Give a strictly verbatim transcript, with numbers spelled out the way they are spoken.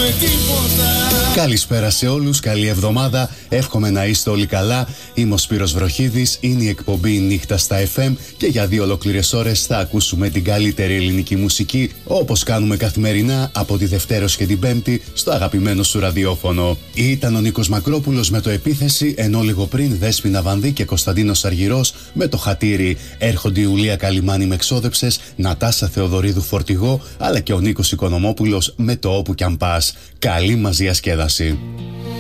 με τίποτα. Καλησπέρα σε όλους, καλή εβδομάδα. Εύχομαι να είστε όλοι καλά. Είμαι ο Σπύρος Βροχίδης, είναι η εκπομπή Νύχτα στα εφ εμ και για δύο ολόκληρες ώρες θα ακούσουμε την καλύτερη ελληνική μουσική, όπως κάνουμε καθημερινά από τη Δευτέρα και την Πέμπτη στο αγαπημένο σου ραδιόφωνο. Ήταν ο Νίκος Μακρόπουλος με το Επίθεση, ενώ λίγο πριν Δέσποινα Βανδύ και Κωνσταντίνος Αργυρός με το Χατήρι. Έρχονται η Ιουλία Καλιμάνη με Ξόδεψες, Νατάσα Θεοδωρίδου Φορτηγό, αλλά και ο Νίκος Οικονομόπουλος με το Όπου κι αν πας. Καλή μας διασκέδαση.